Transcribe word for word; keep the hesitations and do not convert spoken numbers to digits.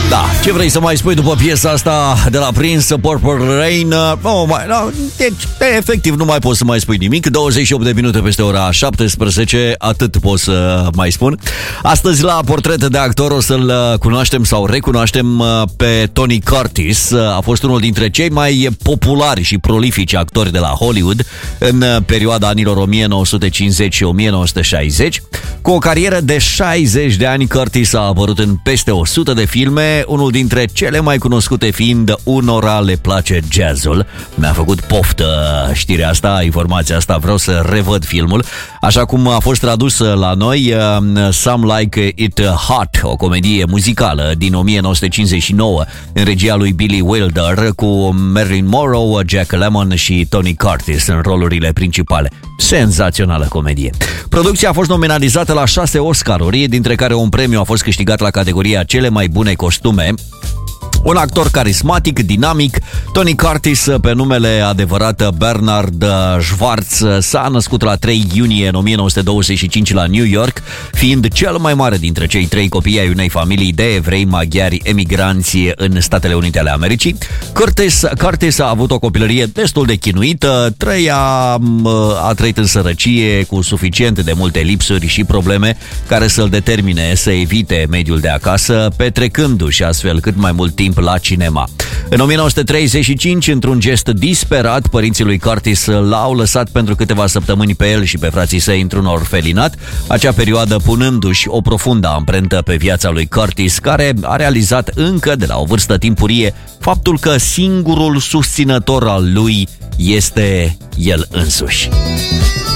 Da, ce vrei să mai spui după piesa asta de la Prince, Purple Rain? Oh, mai, no, deci, efectiv, nu mai pot să mai spui nimic. douăzeci și opt de minute peste ora șaptesprezece, atât pot să mai spun. Astăzi, la Portret de Actor, o să-l cunoaștem sau recunoaștem pe Tony Curtis. A fost unul dintre cei mai populari și prolifici actori de la Hollywood în perioada anilor o mie nouă sute cincizeci și o mie nouă sute șaizeci. Cu o carieră de șaizeci de ani, Curtis a apărut în peste o sută de filme, unul dintre cele mai cunoscute fiind Unora le place jazzul. Mi-a făcut poftă știrea asta, informația asta, vreau să revăd filmul. Așa cum a fost tradusă la noi, Some Like It Hot, o comedie muzicală din o mie nouă sute cincizeci și nouă, în regia lui Billy Wilder, cu Marilyn Monroe, Jack Lemmon și Tony Curtis în rolurile principale. Senzațională comedie. Producția a fost nominalizată la șase Oscaruri, dintre care un premiu a fost câștigat la categoria cele mai bune costume. Un actor carismatic, dinamic, Tony Curtis, pe numele adevărat Bernard Schwartz, s-a născut la trei iunie în o mie nouă sute douăzeci și cinci la New York, fiind cel mai mare dintre cei trei copii ai unei familii de evrei maghiari emigranți în Statele Unite ale Americii. Curtis, Curtis a avut o copilărie destul de chinuită, trăia, a trăit în sărăcie, cu suficient de multe lipsuri și probleme care să-l determine să evite mediul de acasă, petrecându-și astfel cât mai mult timp la cinema. În o mie nouă sute treizeci și cinci, într-un gest disperat, părinții lui Curtis l-au lăsat pentru câteva săptămâni pe el și pe frații săi într-un orfelinat, acea perioadă punându-și o profundă amprentă pe viața lui Curtis, care a realizat încă de la o vârstă timpurie faptul că singurul susținător al lui este el însuși.